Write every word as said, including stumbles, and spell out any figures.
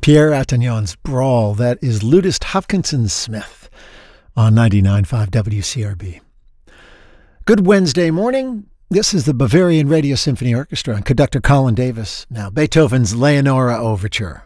Pierre Attagnon's Brawl. That is Ludist Hopkinson Smith on ninety-nine point five W C R B. Good Wednesday morning. This is the Bavarian Radio Symphony Orchestra and conductor Colin Davis. Now, Beethoven's Leonora Overture.